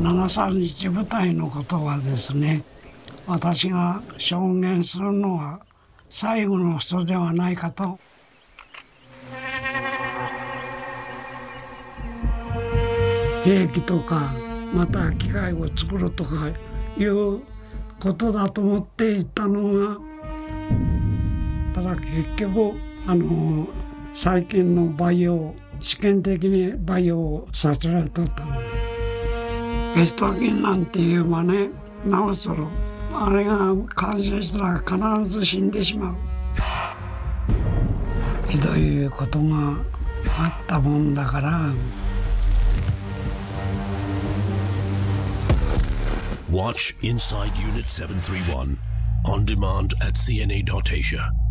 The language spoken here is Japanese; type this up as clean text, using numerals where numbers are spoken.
731部隊のことはですね、私が証言するのは最後の人ではないかと。兵器とかまた機械を作るとかいうことだと思っていたのが、ただ結局最近の培養、試験的に培養させられとったので、ベスト菌なんていう真似なおそろあれが完成したら必ず死んでしまう、ひどいことがあったもんだから。 Watch Inside Unit 731 on demand at cna.asia.